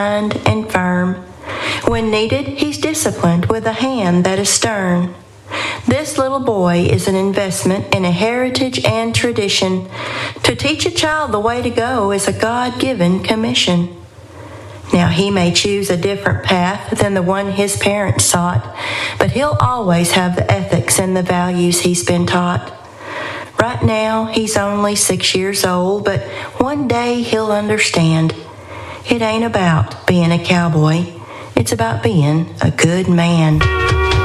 and firm. When needed, he's disciplined with a hand that is stern. This little boy is an investment in a heritage and tradition. To teach a child the way to go is a God-given commission. Now, he may choose a different path than the one his parents sought, but he'll always have the ethics and the values he's been taught. Right now, he's only 6 years old, but one day he'll understand. It ain't about being a cowboy. It's about being a good man.